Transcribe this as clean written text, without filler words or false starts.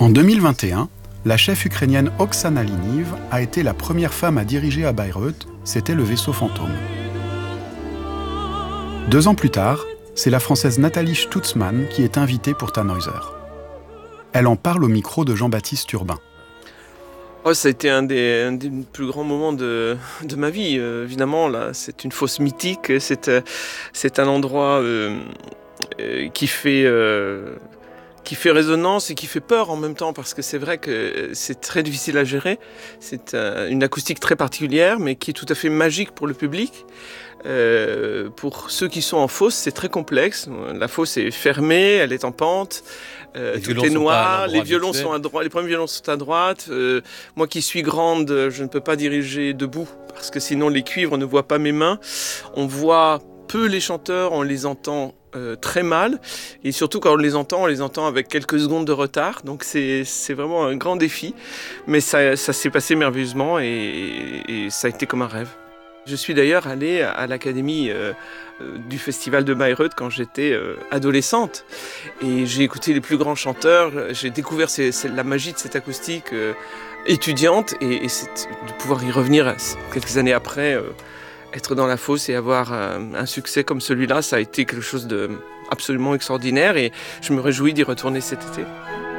En 2021, la chef ukrainienne Oksana Liniv a été la première femme à diriger à Bayreuth, c'était le vaisseau fantôme. 2 ans plus tard, c'est la Française Nathalie Stutzmann qui est invitée pour Tannhäuser. Elle en parle au micro de Jean-Baptiste Urbain. Oh, ça a été un des plus grands moments de ma vie. Évidemment, là, c'est une fosse mythique. C'est un endroit qui fait résonance et qui fait peur en même temps, parce que c'est vrai que c'est très difficile à gérer. C'est une acoustique très particulière, mais qui est tout à fait magique pour le public. Pour ceux qui sont en fosse, c'est très complexe. La fosse est fermée, elle est en pente. Tout est noir, les violons sont à droite, les premiers violons sont à droite. Moi qui suis grande, je ne peux pas diriger debout parce que sinon les cuivres ne voient pas mes mains. On voit peu les chanteurs, on les entend très mal, et surtout quand on les entend avec quelques secondes de retard. Donc c'est vraiment un grand défi, mais ça s'est passé merveilleusement et ça a été comme un rêve. Je suis d'ailleurs allée à l'académie du festival de Bayreuth quand j'étais adolescente, et j'ai écouté les plus grands chanteurs, j'ai découvert la magie de cette acoustique étudiante, et de pouvoir y revenir quelques années après, être dans la fosse et avoir un succès comme celui-là, ça a été quelque chose d'absolument extraordinaire, et je me réjouis d'y retourner cet été.